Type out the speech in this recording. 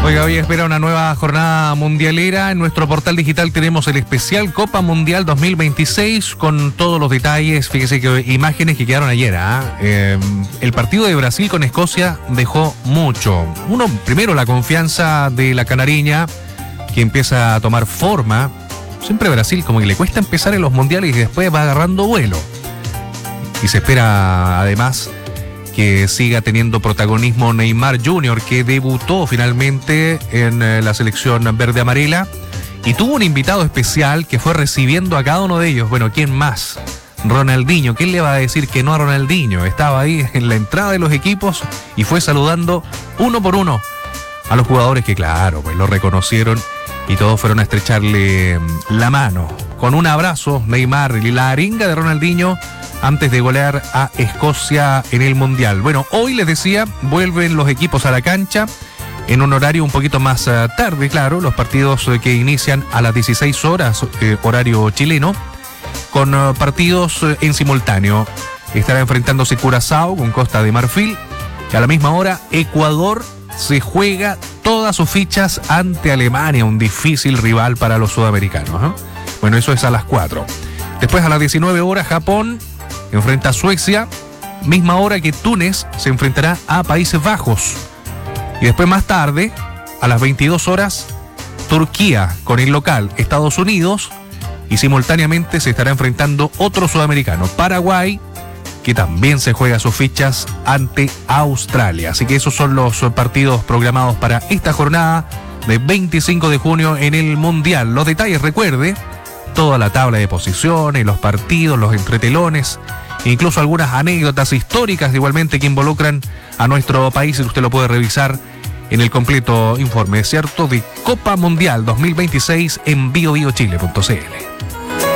Oiga, hoy espera una nueva jornada mundialera. En nuestro portal digital tenemos el especial Copa Mundial 2026 con todos los detalles. Fíjese que imágenes que quedaron ayer. El partido de Brasil con Escocia dejó mucho. Primero, la confianza de la canariña, que empieza a tomar forma. Siempre Brasil como que le cuesta empezar en los mundiales y después va agarrando vuelo. Y se espera además que siga teniendo protagonismo Neymar Jr., que debutó finalmente en la selección verde-amarela y tuvo un invitado especial que fue recibiendo a cada uno de ellos. Bueno, ¿quién más? Ronaldinho. ¿Quién le va a decir que no a Ronaldinho? Estaba ahí en la entrada de los equipos y fue saludando uno por uno a los jugadores que, claro, pues lo reconocieron y todos fueron a estrecharle la mano. Con un abrazo, Neymar y la arenga de Ronaldinho antes de golear a Escocia en el Mundial. Bueno, hoy les decía, vuelven los equipos a la cancha en un horario un poquito más tarde, claro, los partidos que inician a las 16 horas, horario chileno, con partidos en simultáneo. Estará enfrentándose Curazao con Costa de Marfil, y a la misma hora Ecuador se juega todas sus fichas ante Alemania, un difícil rival para los sudamericanos. Bueno, eso es a las 4. Después a las 19 horas Japón enfrenta a Suecia, misma hora que Túnez se enfrentará a Países Bajos. Y después más tarde, a las 22 horas, Turquía con el local Estados Unidos, y simultáneamente se estará enfrentando otro sudamericano, Paraguay, que también se juega sus fichas ante Australia. Así que esos son los partidos programados para esta jornada de 25 de junio en el Mundial. Los detalles, recuerde, toda la tabla de posiciones, los partidos, los entretelones, incluso algunas anécdotas históricas igualmente que involucran a nuestro país, y usted lo puede revisar en el completo informe, ¿cierto?, de Copa Mundial 2026 en biobiochile.cl.